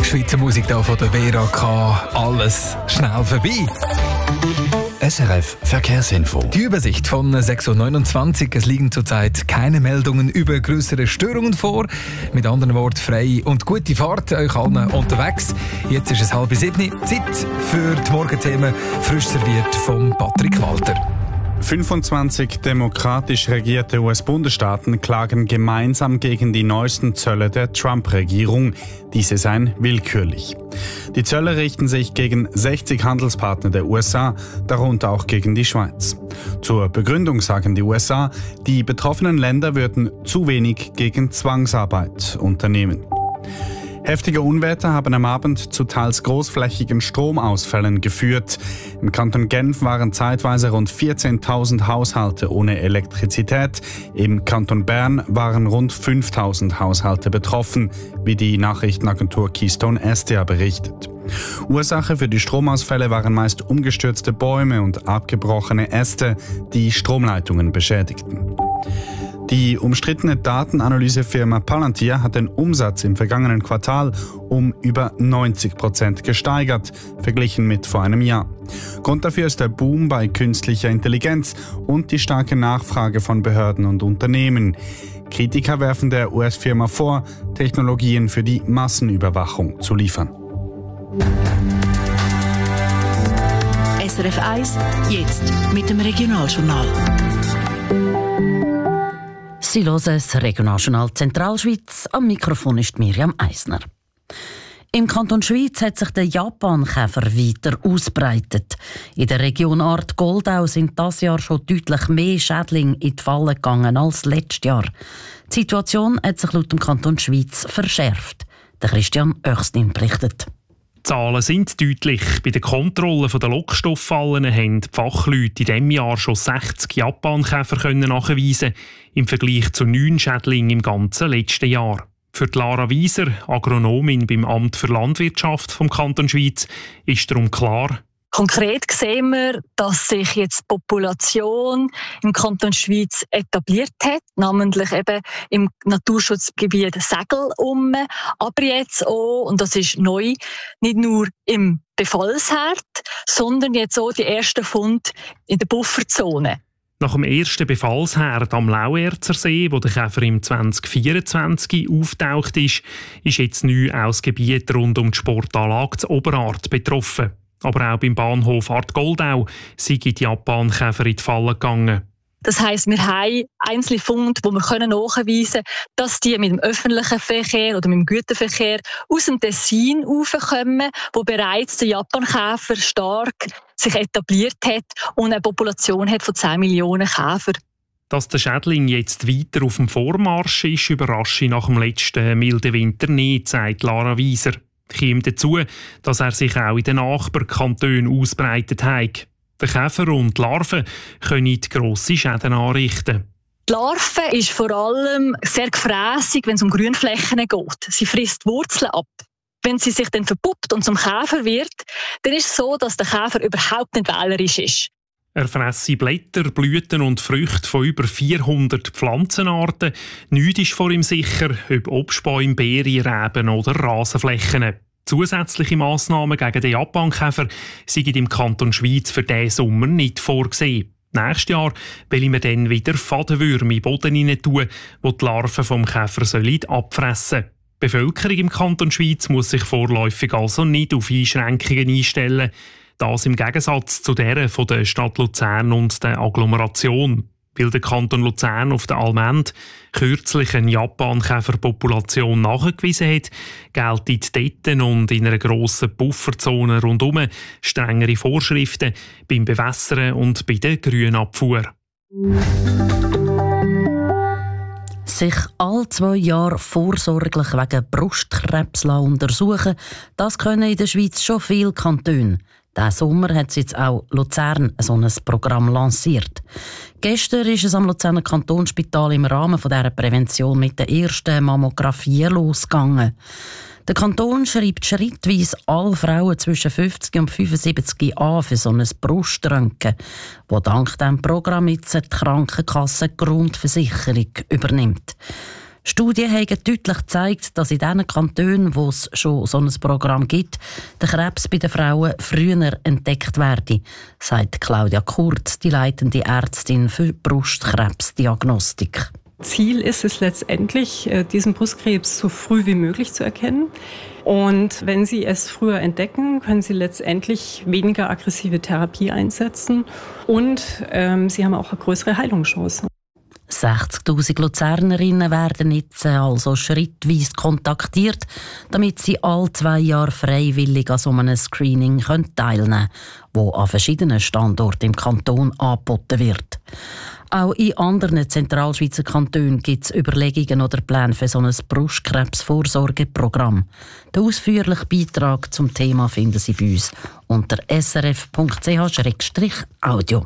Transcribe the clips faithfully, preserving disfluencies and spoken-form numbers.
Schweizer Musik hier von der Vera K. Alles schnell vorbei. S R F Verkehrsinfo. Die Übersicht von sechs Uhr neunundzwanzig. Es liegen zurzeit keine Meldungen über größere Störungen vor. Mit anderen Worten, frei und gute Fahrt euch allen unterwegs. Jetzt ist es halb sieben. Zeit für die Morgenthemen, frisch serviert von Patrick Walter. fünfundzwanzig demokratisch regierte U S-Bundesstaaten klagen gemeinsam gegen die neuesten Zölle der Trump-Regierung. Diese seien willkürlich. Die Zölle richten sich gegen sechzig Handelspartner der U S A, darunter auch gegen die Schweiz. Zur Begründung sagen die U S A, die betroffenen Länder würden zu wenig gegen Zwangsarbeit unternehmen. Heftige Unwetter haben am Abend zu teils großflächigen Stromausfällen geführt. Im Kanton Genf waren zeitweise rund vierzehntausend Haushalte ohne Elektrizität. Im Kanton Bern waren rund fünftausend Haushalte betroffen, wie die Nachrichtenagentur Keystone S D A berichtet. Ursache für die Stromausfälle waren meist umgestürzte Bäume und abgebrochene Äste, die Stromleitungen beschädigten. Die umstrittene Datenanalysefirma Palantir hat den Umsatz im vergangenen Quartal um über neunzig Prozent gesteigert, verglichen mit vor einem Jahr. Grund dafür ist der Boom bei künstlicher Intelligenz und die starke Nachfrage von Behörden und Unternehmen. Kritiker werfen der U S-Firma vor, Technologien für die Massenüberwachung zu liefern. S R F eins, jetzt mit dem Regionaljournal. Sie hören das Regionaljournal Zentralschweiz. Am Mikrofon ist Miriam Eisner. Im Kanton Schweiz hat sich der Japankäfer weiter ausbreitet. In der Region Art-Goldau sind dieses Jahr schon deutlich mehr Schädlinge in die Falle gegangen als letztes Jahr. Die Situation hat sich laut dem Kanton Schweiz verschärft. Der Christian Oechslin berichtet. Die Zahlen sind deutlich. Bei der Kontrolle der Lockstofffallen haben die Fachleute in diesem Jahr schon sechzig Japankäfer nachweisen, im Vergleich zu neun Schädlingen im ganzen letzten Jahr. Für Lara Wieser, Agronomin beim Amt für Landwirtschaft vom Kanton Schweiz, ist darum klar: Konkret sehen wir, dass sich jetzt die Population im Kanton Schweiz etabliert hat, namentlich eben im Naturschutzgebiet Segelum, aber jetzt auch, und das ist neu, nicht nur im Befallsherd, sondern jetzt auch die ersten Funde in der Bufferzone. Nach dem ersten Befallsherd am Lauerzer See, wo der Käfer im zwanzig vierundzwanzig auftaucht ist, ist jetzt neu auch das Gebiet rund um die Sportanlage zu Oberart betroffen. Aber auch beim Bahnhof Art-Goldau sind die Japankäfer in die Falle gegangen. Das heisst, wir haben einzelne Funde, wo wir nachweisen können, dass die mit dem öffentlichen Verkehr oder mit dem Güterverkehr aus dem Tessin raufkommen, wo bereits der Japankäfer stark sich etabliert hat und eine Population hat von zehn Millionen Käfer. Dass der Schädling jetzt weiter auf dem Vormarsch ist, überrascht nach dem letzten milden Winter nicht, sagt Lara Wieser. Kommt dazu, dass er sich auch in den Nachbarkantonen ausbreitet hat. Der Käfer und die Larven können grosse Schäden anrichten. Die Larve ist vor allem sehr gefrässig, wenn es um Grünflächen geht. Sie frisst Wurzeln ab. Wenn sie sich dann verpuppt und zum Käfer wird, dann ist es so, dass der Käfer überhaupt nicht wählerisch ist. Er fresse Blätter, Blüten und Früchte von über vierhundert Pflanzenarten. Nichts ist vor ihm sicher, ob Obstbäume, Beeren, Reben oder Rasenflächen. Zusätzliche Massnahmen gegen den Japankäfer sind im Kanton Schweiz für diesen Sommer nicht vorgesehen. Nächstes Jahr wollen wir dann wieder Fadenwürmer in den Boden hinein tun, die die Larven vom Käfer sollen abfressen. Die Bevölkerung im Kanton Schweiz muss sich vorläufig also nicht auf Einschränkungen einstellen. Das im Gegensatz zu der von der Stadt Luzern und der Agglomeration. Weil der Kanton Luzern auf der Allmend kürzlich eine Japankäferpopulation nachgewiesen hat, gelten dort und in einer grossen Pufferzone rundherum strengere Vorschriften beim Bewässern und bei der Grünabfuhr. Sich alle zwei Jahre vorsorglich wegen Brustkrebs untersuchen, das können in der Schweiz schon viele Kantone. Diesen Sommer hat jetzt auch Luzern so ein Programm lanciert. Gestern ist es am Luzerner Kantonsspital im Rahmen dieser Prävention mit der ersten Mammographie losgegangen. Der Kanton schreibt schrittweise alle Frauen zwischen fünfzig und fünfundsiebzig an für so ein Bruströntgen, das dank diesem Programm jetzt die Krankenkasse Grundversicherung übernimmt. Studien haben deutlich gezeigt, dass in den Kantonen, wo es schon so ein Programm gibt, der Krebs bei den Frauen früher entdeckt werde, sagt Claudia Kurz, die leitende Ärztin für Brustkrebsdiagnostik. Ziel ist es letztendlich, diesen Brustkrebs so früh wie möglich zu erkennen. Und wenn Sie es früher entdecken, können Sie letztendlich weniger aggressive Therapie einsetzen und ähm, Sie haben auch eine größere Heilungschance. sechzigtausend Luzernerinnen werden jetzt also schrittweise kontaktiert, damit sie alle zwei Jahre freiwillig an so einem Screening teilnehmen können, das an verschiedenen Standorten im Kanton angeboten wird. Auch in anderen Zentralschweizer Kantonen gibt es Überlegungen oder Pläne für so ein Brustkrebsvorsorgeprogramm. Den ausführlichen Beitrag zum Thema finden Sie bei uns unter s r f punkt c h slash audio.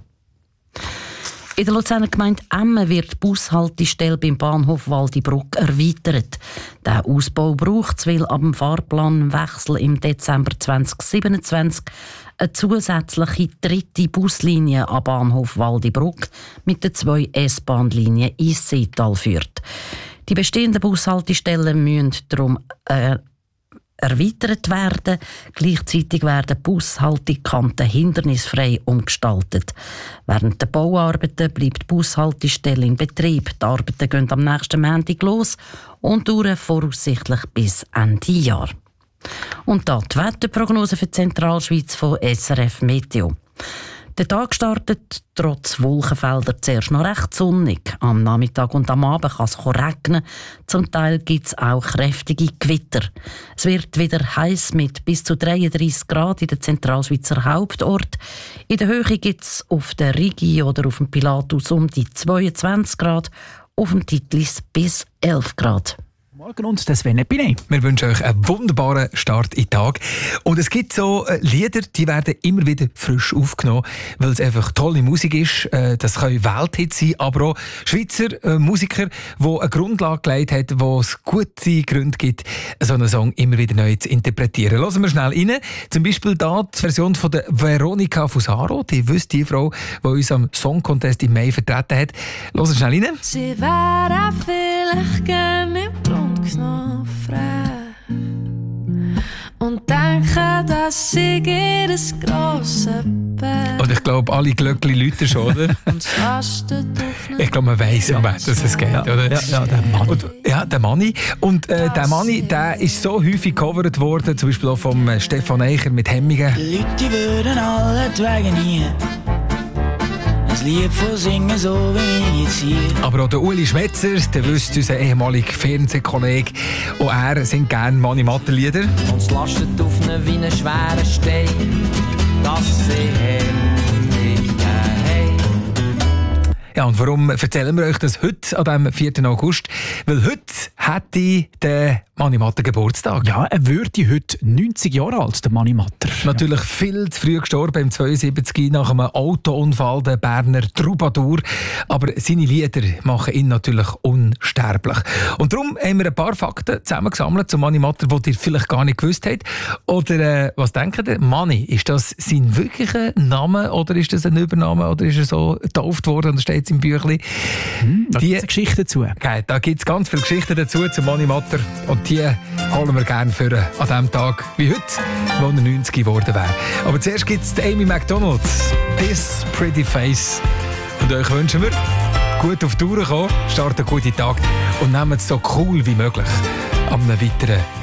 In der Luzerner Gemeinde Emmen wird die Bushaltestelle beim Bahnhof Waldibruck erweitert. Der Ausbau braucht es, weil ab dem Fahrplanwechsel im Dezember zwanzig siebenundzwanzig eine zusätzliche dritte Buslinie am Bahnhof Waldibruck mit den zwei S-Bahn-Linien ins Seetal führt. Die bestehenden Bushaltestellen müssen darum äh, erweitert werden. Gleichzeitig werden Bushaltekanten hindernisfrei umgestaltet. Während der Bauarbeiten bleibt die Bushaltestelle in Betrieb. Die Arbeiten gehen am nächsten Montag los und dauern voraussichtlich bis Ende Jahr. Und da die Wetterprognose für die Zentralschweiz von S R F Meteo. Der Tag startet trotz Wolkenfelder zuerst noch recht sonnig. Am Nachmittag und am Abend kann es regnen. Zum Teil gibt es auch kräftige Gewitter. Es wird wieder heiß mit bis zu dreiunddreissig Grad in den Zentralschweizer Hauptort. In der Höhe gibt es auf der Rigi oder auf dem Pilatus um die zweiundzwanzig Grad, auf dem Titlis bis elf Grad. Morgen und das Sven Epiné. Wir wünschen euch einen wunderbaren Start in den Tag. Und es gibt so äh, Lieder, die werden immer wieder frisch aufgenommen, weil es einfach tolle Musik ist. Äh, das können Welthits sein, aber auch Schweizer äh, Musiker, die eine Grundlage gelegt haben, wo es gute Gründe gibt, so einen Song immer wieder neu zu interpretieren. Hören wir schnell rein. Zum Beispiel da die Version von der Veronica Fusaro. Die wüsste die Frau, die uns am Song Contest im Mai vertreten hat. Hören wir schnell rein. Sie wäre vielleicht gerne im Grundknopf frei und denke, dass sie ihr das grosse Bett. Und ich glaube, alle Glöckli läuten schon, oder? Ich glaube, man weiss, um was es geht, oder? Ja, ja, der Manni. Und, ja, der Manni. Und äh, der Manni, der ist so häufig gecovert worden, zum Beispiel auch vom äh, Stefan Eicher mit Hemmingen. Die Leute würden alle Wege nie ein Lied von singen, so wie ich jetzt hier. Aber auch der Uli Schmetzer, der wüsste, unser ehemaliger Fernsehkollege, auch er singt gerne Mani-Matter-Lieder. Und es lastet auf einen wie einen schweren Stein, dass sie Hemmungen haben. Ja, und warum erzählen wir euch das heute, an dem vierten August? Weil heute hätte der Mani Matter Geburtstag. Ja, er würde heute neunzig Jahre alt, der Mani Matter. Natürlich ja. Viel zu früh gestorben, im zweiundsiebzig nach einem Autounfall, der Berner Troubadour. Aber seine Lieder machen ihn natürlich unsterblich. Und darum haben wir ein paar Fakten zusammengesammelt zu Mani Matter, die ihr vielleicht gar nicht gewusst habt. Oder äh, was denkt ihr? Mani, ist das sein wirklicher Name oder ist das ein Übername oder ist er so getauft worden und steht es im Büchlein? Hm, da gibt es Geschichten dazu. Okay, da gibt es ganz viele Geschichten dazu zu Mani Matter. Und die holen wir gerne für an diesem Tag wie heute, wo er neunzig geworden wäre. Aber zuerst gibt es Amy Macdonald, «This Pretty Face». Und euch wünschen wir, gut auf die Tour kommen, starten einen guten Tag und nehmen es so cool wie möglich an einem weiteren